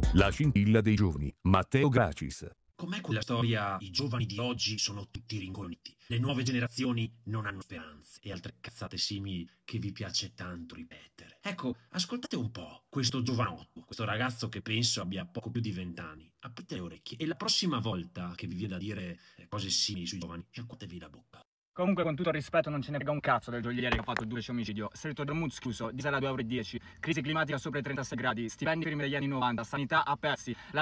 La scintilla dei giovani, Matteo Gracis. Com'è quella storia? I giovani di oggi sono tutti rincoglioniti. Le nuove generazioni non hanno speranze e altre cazzate simili che vi piace tanto ripetere. Ecco, ascoltate un po' questo giovanotto, questo ragazzo che penso abbia poco più di 20 anni. Aprite le orecchie e la prossima volta che vi viene da dire cose simili sui giovani, sciacquatevi la bocca. Comunque, con tutto il rispetto, non ce ne frega un cazzo del gioielliere che ha fatto il duplice omicidio. Stretto Dromuz chiuso, diesel a 2,10 €, crisi climatica sopra i 36 gradi, stipendi primi degli anni 90, sanità a pezzi.